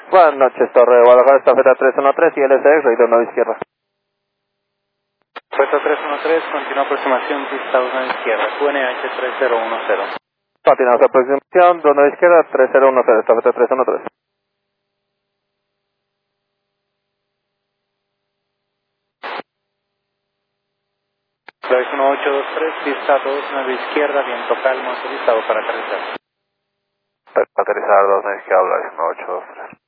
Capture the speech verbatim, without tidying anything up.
Buenas noches, Torre de Guadalajara, estafeta tres uno tres y L S X, radio nueve izquierda. Puerto tres uno tres, continúa aproximación, pista dos nueve izquierda, Q N H tres cero uno cero. Continuamos aproximación, dos nueve izquierda, tres cero uno cero, estafeta tres uno tres. Flight uno ocho dos tres, pista dos nueve izquierda, viento calmo, autorizado para aterrizar. Aterrizar dos nueve izquierda, uno ocho dos tres.